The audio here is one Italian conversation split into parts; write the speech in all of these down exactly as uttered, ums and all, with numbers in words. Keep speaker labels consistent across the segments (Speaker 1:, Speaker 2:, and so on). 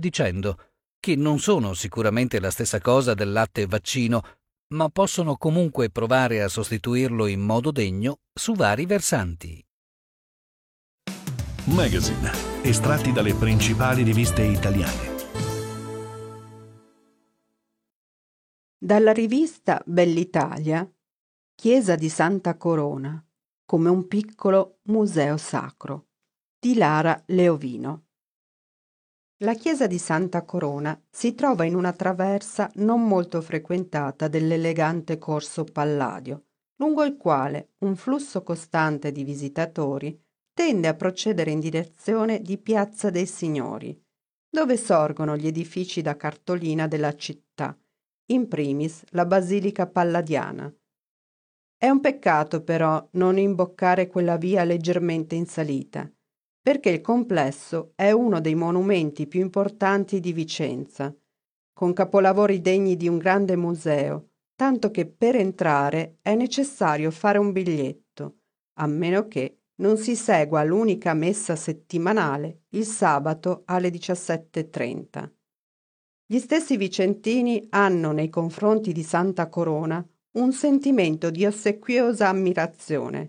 Speaker 1: dicendo che non sono sicuramente la stessa cosa del latte vaccino, ma possono comunque provare a sostituirlo in modo degno su vari versanti.
Speaker 2: Magazine, estratti dalle principali riviste italiane.
Speaker 3: Dalla rivista Bell'Italia, Chiesa di Santa Corona, come un piccolo museo sacro, di Lara Leovino. La chiesa di Santa Corona si trova in una traversa non molto frequentata dell'elegante corso Palladio, lungo il quale un flusso costante di visitatori tende a procedere in direzione di Piazza dei Signori, dove sorgono gli edifici da cartolina della città, in primis la Basilica Palladiana. È un peccato però non imboccare quella via leggermente in salita, perché il complesso è uno dei monumenti più importanti di Vicenza, con capolavori degni di un grande museo, tanto che per entrare è necessario fare un biglietto, a meno che non si segua l'unica messa settimanale il sabato alle diciassette e trenta. Gli stessi vicentini hanno nei confronti di Santa Corona un sentimento di ossequiosa ammirazione,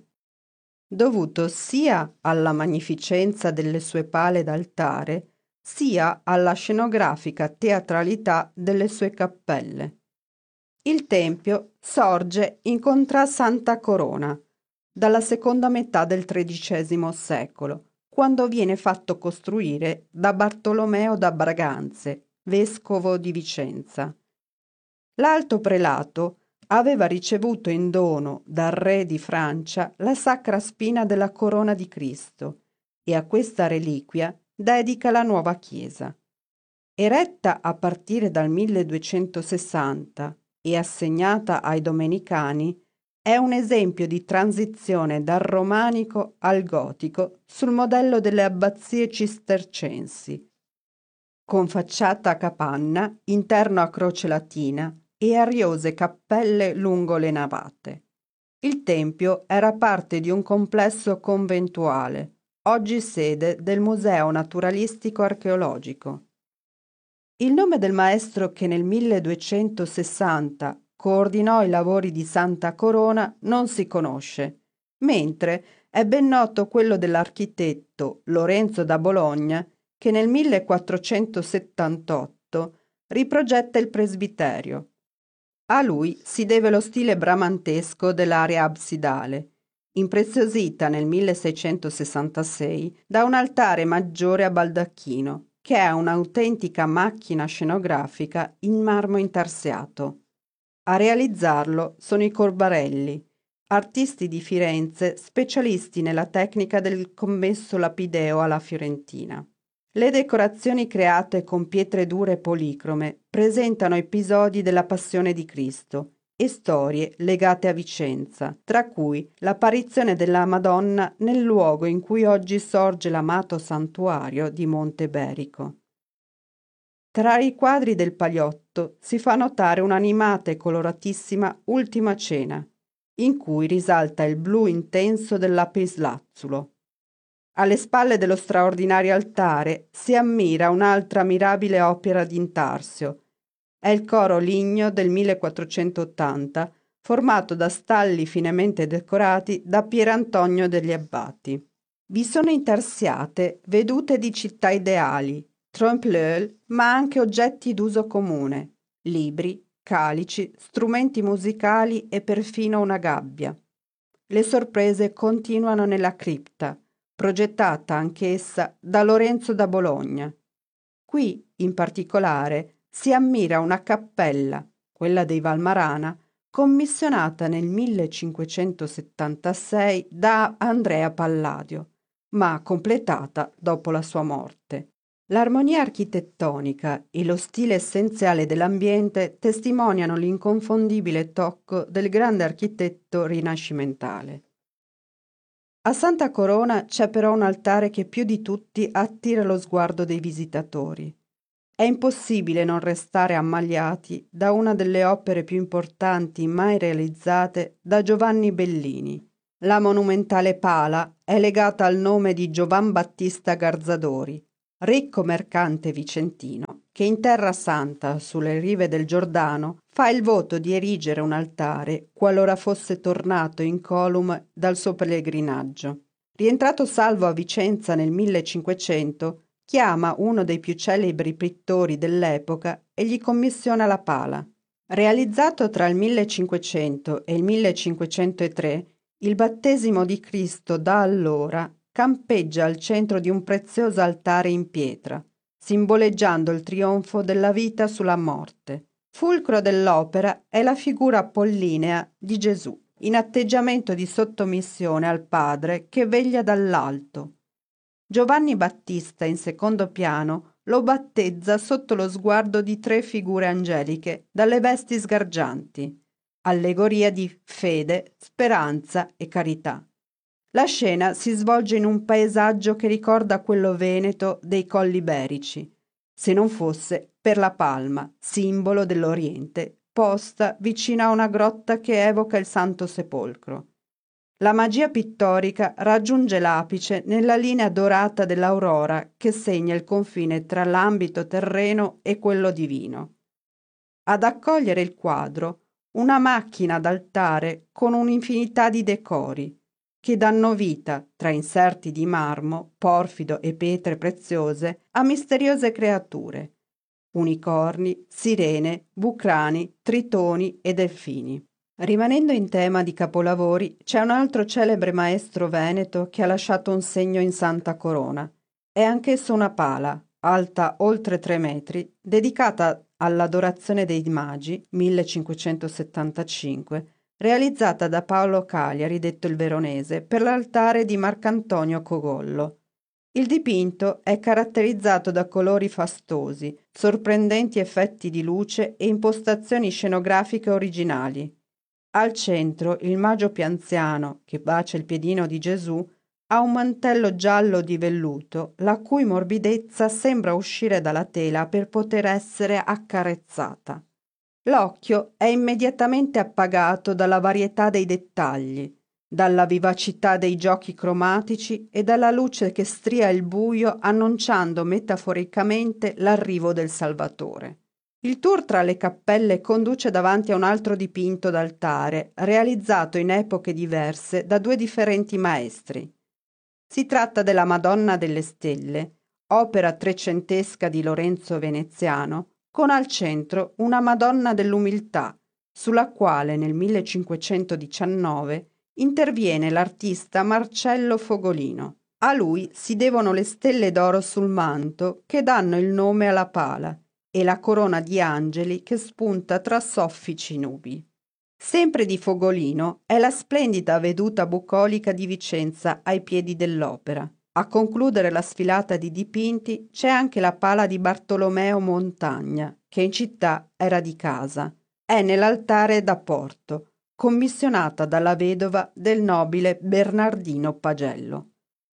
Speaker 3: dovuto sia alla magnificenza delle sue pale d'altare, sia alla scenografica teatralità delle sue cappelle. Il tempio sorge in Contrà Santa Corona, dalla seconda metà del tredicesimo secolo, quando viene fatto costruire da Bartolomeo da Braganze, vescovo di Vicenza. L'alto prelato aveva ricevuto in dono dal re di Francia la sacra spina della corona di Cristo e a questa reliquia dedica la nuova chiesa. Eretta a partire dal milleduecentosessanta e assegnata ai domenicani, è un esempio di transizione dal romanico al gotico sul modello delle abbazie cistercensi, con facciata a capanna, interno a croce latina e ariose cappelle lungo le navate. Il tempio era parte di un complesso conventuale, oggi sede del Museo Naturalistico Archeologico. Il nome del maestro che nel milleduecentosessanta coordinò i lavori di Santa Corona non si conosce, mentre è ben noto quello dell'architetto Lorenzo da Bologna che nel millequattrocentosettantotto riprogetta il presbiterio. A lui si deve lo stile bramantesco dell'area absidale, impreziosita nel milleseicentosessantasei da un altare maggiore a baldacchino, che è un'autentica macchina scenografica in marmo intarsiato. A realizzarlo sono i Corbarelli, artisti di Firenze specialisti nella tecnica del commesso lapideo alla fiorentina. Le decorazioni create con pietre dure e policrome presentano episodi della Passione di Cristo e storie legate a Vicenza, tra cui l'apparizione della Madonna nel luogo in cui oggi sorge l'amato santuario di Monte Berico. Tra i quadri del Pagliotto si fa notare un'animata e coloratissima Ultima Cena, in cui risalta il blu intenso del lapislazzulo. Alle spalle dello straordinario altare si ammira un'altra mirabile opera di intarsio. È il coro ligneo del millequattrocentottanta, formato da stalli finemente decorati da Pierantonio degli Abbati. Vi sono intarsiate vedute di città ideali, trompe-l'œil, ma anche oggetti d'uso comune, libri, calici, strumenti musicali e perfino una gabbia. Le sorprese continuano nella cripta, progettata anch'essa da Lorenzo da Bologna. Qui, in particolare, si ammira una cappella, quella dei Valmarana, commissionata nel millecinquecentosettantasei da Andrea Palladio, ma completata dopo la sua morte. L'armonia architettonica e lo stile essenziale dell'ambiente testimoniano l'inconfondibile tocco del grande architetto rinascimentale. A Santa Corona c'è però un altare che più di tutti attira lo sguardo dei visitatori. È impossibile non restare ammaliati da una delle opere più importanti mai realizzate da Giovanni Bellini. La monumentale pala è legata al nome di Giovan Battista Garzadori, ricco mercante vicentino che in Terra Santa, sulle rive del Giordano, fa il voto di erigere un altare qualora fosse tornato incolume dal suo pellegrinaggio. Rientrato salvo a Vicenza nel millecinquecento, chiama uno dei più celebri pittori dell'epoca e gli commissiona la pala. Realizzato tra il millecinquecento e il millecinquecentotre, il battesimo di Cristo da allora campeggia al centro di un prezioso altare in pietra, simboleggiando il trionfo della vita sulla morte. Fulcro dell'opera è la figura apollinea di Gesù, in atteggiamento di sottomissione al Padre che veglia dall'alto. Giovanni Battista, in secondo piano, lo battezza sotto lo sguardo di tre figure angeliche dalle vesti sgargianti, allegoria di fede, speranza e carità. La scena si svolge in un paesaggio che ricorda quello veneto dei Colli Iberici, se non fosse per la palma, simbolo dell'Oriente, posta vicino a una grotta che evoca il Santo Sepolcro. La magia pittorica raggiunge l'apice nella linea dorata dell'aurora che segna il confine tra l'ambito terreno e quello divino. Ad accogliere il quadro, una macchina d'altare con un'infinità di decori che danno vita, tra inserti di marmo, porfido e pietre preziose, a misteriose creature: unicorni, sirene, bucrani, tritoni e delfini. Rimanendo in tema di capolavori, c'è un altro celebre maestro veneto che ha lasciato un segno in Santa Corona. È anch'esso una pala, alta oltre tre metri, dedicata all'Adorazione dei Magi, millecinquecentosettantacinque, realizzata da Paolo Cagliari, detto il Veronese, per l'altare di Marcantonio Cogollo. Il dipinto è caratterizzato da colori fastosi, sorprendenti effetti di luce e impostazioni scenografiche originali. Al centro il Magio più anziano, che bacia il piedino di Gesù, ha un mantello giallo di velluto, la cui morbidezza sembra uscire dalla tela per poter essere accarezzata. L'occhio è immediatamente appagato dalla varietà dei dettagli, dalla vivacità dei giochi cromatici e dalla luce che stria il buio annunciando metaforicamente l'arrivo del Salvatore. Il tour tra le cappelle conduce davanti a un altro dipinto d'altare, realizzato in epoche diverse da due differenti maestri. Si tratta della Madonna delle Stelle, opera trecentesca di Lorenzo Veneziano, con al centro una Madonna dell'Umiltà, sulla quale nel millecinquecentodiciannove interviene l'artista Marcello Fogolino. A lui si devono le stelle d'oro sul manto che danno il nome alla pala e la corona di angeli che spunta tra soffici nubi. Sempre di Fogolino è la splendida veduta bucolica di Vicenza ai piedi dell'opera. A concludere la sfilata di dipinti c'è anche la pala di Bartolomeo Montagna, che in città era di casa. È nell'altare da Porto, commissionata dalla vedova del nobile Bernardino Pagello.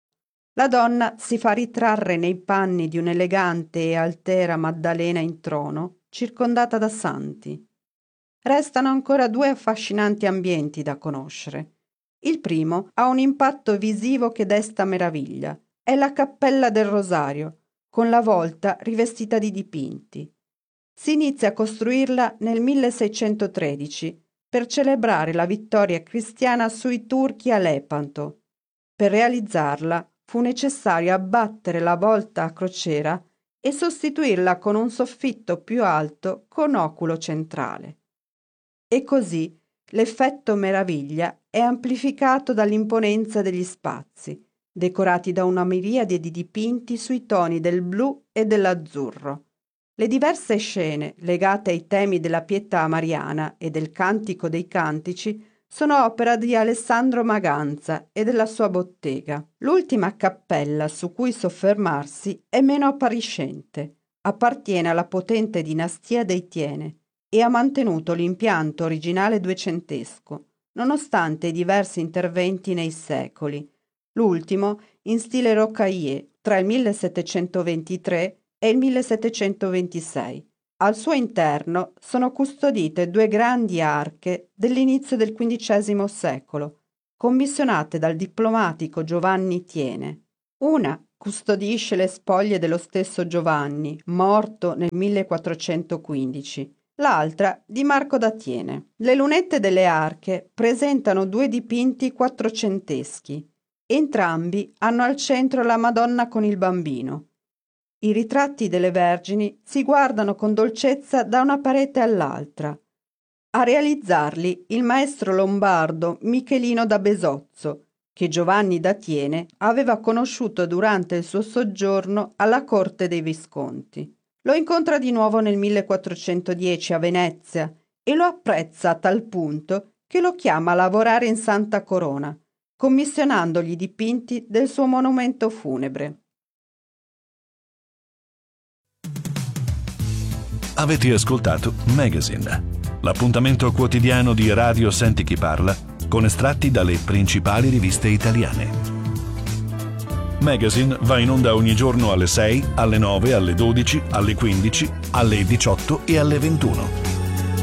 Speaker 3: La donna si fa ritrarre nei panni di un'elegante e altera Maddalena in trono, circondata da santi. Restano ancora due affascinanti ambienti da conoscere. Il primo ha un impatto visivo che desta meraviglia. È la Cappella del Rosario, con la volta rivestita di dipinti. Si inizia a costruirla nel milleseicentotredici per celebrare la vittoria cristiana sui turchi a Lepanto. Per realizzarla fu necessario abbattere la volta a crociera e sostituirla con un soffitto più alto con oculo centrale. E così l'effetto meraviglia è amplificato dall'imponenza degli spazi, decorati da una miriade di dipinti sui toni del blu e dell'azzurro. Le diverse scene legate ai temi della pietà mariana e del Cantico dei Cantici sono opera di Alessandro Maganza e della sua bottega. L'ultima cappella su cui soffermarsi è meno appariscente, appartiene alla potente dinastia dei Tiene e ha mantenuto l'impianto originale duecentesco, nonostante i diversi interventi nei secoli, l'ultimo in stile rocaille tra il millesettecentoventitré e il millesettecentoventisei. Al suo interno sono custodite due grandi arche dell'inizio del quindicesimo secolo, commissionate dal diplomatico Giovanni Tiene. Una custodisce le spoglie dello stesso Giovanni, morto nel millequattrocentoquindici, l'altra di Marco d'Atiene. Le lunette delle arche presentano due dipinti quattrocenteschi. Entrambi hanno al centro la Madonna con il bambino. I ritratti delle Vergini si guardano con dolcezza da una parete all'altra. A realizzarli il maestro lombardo Michelino da Besozzo, che Giovanni d'Atiene aveva conosciuto durante il suo soggiorno alla corte dei Visconti. Lo incontra di nuovo nel millequattrocentodieci a Venezia e lo apprezza a tal punto che lo chiama a lavorare in Santa Corona, commissionandogli i dipinti del suo monumento funebre.
Speaker 2: Avete ascoltato Magazine, l'appuntamento quotidiano di Radio Senti Chi Parla con estratti dalle principali riviste italiane. Magazine va in onda ogni giorno alle sei, alle nove, alle dodici, alle quindici, alle diciotto e alle ventuno.